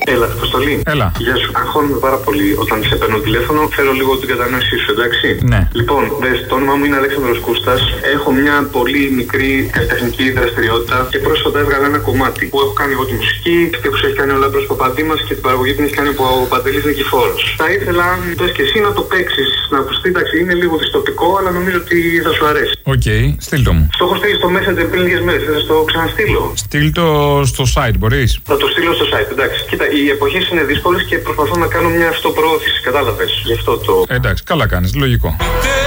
Έλα, Αποστολή. Έλα. Γεια σου. Αγχώνομαι πάρα πολύ όταν σε παίρνω τηλέφωνο. Θέλω λίγο την κατανόησή σου, εντάξει. Ναι. Λοιπόν, το όνομά μου είναι Αλέξανδρος Κούστας. Έχω μια πολύ μικρή καλλιτεχνική δραστηριότητα και πρόσφατα έβγαλα ένα κομμάτι που έχω κάνει εγώ τη μουσική και που έχει κάνει ο Λάμπρος Παπαντήμας και την παραγωγή την έχει κάνει ο Παντελής Νικηφόρος. Θα ήθελα, αν θες και εσύ, να το παίξεις, να ακουστεί. Εντάξει, είναι λίγο δυστοπικό, αλλά νομίζω ότι θα σου αρέσει. Οκ, στείλ το μου. Το έχω στείλει στο Messenger πριν λίγες μέρες. Θα το ξαναστείλω. Στείλ το στο site, μπορείς. Θα το στείλω στο site, εντάξει. Κοίτα, οι εποχές είναι δύσκολες και προσπαθώ να κάνω μια αυτοπροώθηση, κατάλαβες. Γι' αυτό το. Εντάξει, καλά κάνεις, λογικό.